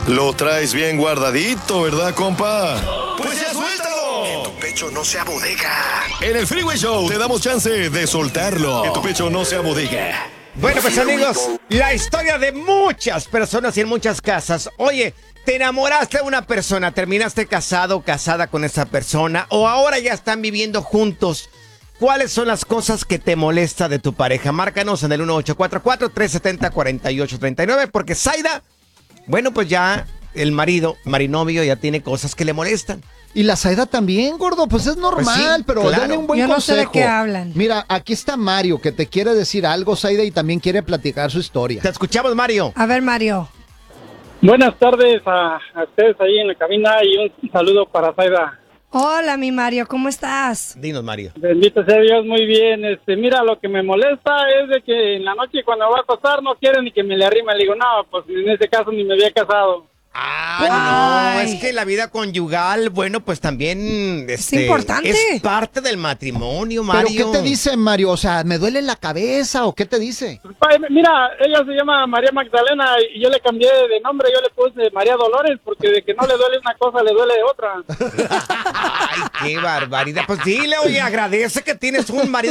Lo traes bien guardadito, ¿verdad, compa? ¡Pues ya suéltalo! En tu pecho no sea bodega. En el Freeway Show te damos chance de soltarlo. Que tu pecho no sea bodega. Bueno, pues amigos, la historia de muchas personas y en muchas casas. Oye, te enamoraste de una persona, terminaste casado o casada con esa persona, o ahora ya están viviendo juntos. ¿Cuáles son las cosas que te molesta de tu pareja? Márcanos en el 1844-370-4839, porque Zaida, bueno, pues ya el marinovio ya tiene cosas que le molestan. Y la Zaida también, gordo, pues es normal, Pues sí, pero claro. dale un buen Yo no consejo. sé de qué hablan. Mira, aquí está Mario, que te quiere decir algo, Zaida, y también quiere platicar su historia. Te escuchamos, Mario. A ver, Mario. Buenas tardes a ustedes ahí en la cabina y un saludo para Zaida. Hola, mi Mario, ¿cómo estás? Dinos, Mario. Bendito sea Dios, muy bien. Mira, lo que me molesta es de que en la noche cuando va a acostar no quiere ni que me le arrime. Le digo, no, pues en este caso ni me había casado. Ah, no, Ay. es que la vida conyugal, bueno, pues también importante. es parte del matrimonio, ¿Pero Mario. qué te dice, Mario? O sea, ¿me duele la cabeza o qué te dice? Mira, ella se llama María Magdalena y yo le cambié de nombre. Yo le puse María Dolores porque de que no le duele una cosa, le duele otra. Ay, qué barbaridad. Pues dile, oye, agradece que tienes un marido